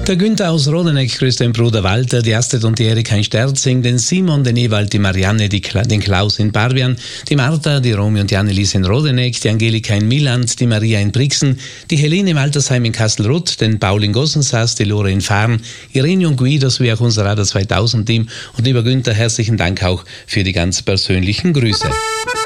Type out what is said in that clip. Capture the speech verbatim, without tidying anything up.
Der Günther aus Rodeneck grüßt den Bruder Walter, die Astrid und die Erika in Sterzing, den Simon, den Ewald, die Marianne, die Kla- den Klaus in Barbian, die Martha, die Romy und die Annelies in Rodeneck, die Angelika in Milland, die Maria in Brixen, die Helene im Altersheim in Kastelruth, den Paul in Gossensaas, die Lore in Fahren, Irene und Guido sowie auch unser Radar zweitausend Team. Und lieber Günther, herzlichen Dank auch für die ganz persönlichen Grüße.